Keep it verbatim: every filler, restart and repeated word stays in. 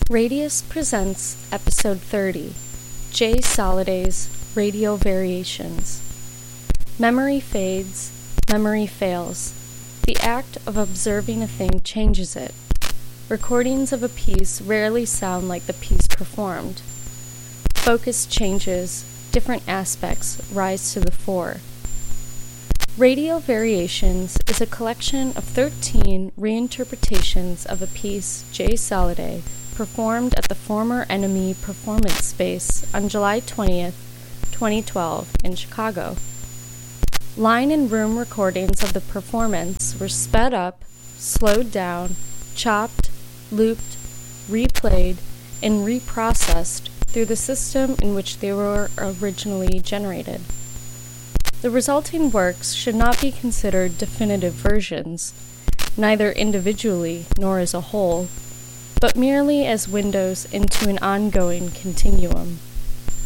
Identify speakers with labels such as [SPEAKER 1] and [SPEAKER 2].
[SPEAKER 1] Radius presents Episode thirty, Jay Soliday's Radio Variations. Memory fades, memory fails. The act of observing a thing changes it. Recordings of a piece rarely sound like the piece performed. Focus changes, different aspects rise to the fore. Radio Variations is a collection of thirteen reinterpretations of a piece Jay Soliday performed at the former Enemy Performance Space on July twentieth, twenty twelve in Chicago. Line and room recordings of the performance were sped up, slowed down, chopped, looped, replayed, and reprocessed through the system in which they were originally generated. The resulting works should not be considered definitive versions, neither individually nor as a whole, but merely as windows into an ongoing continuum.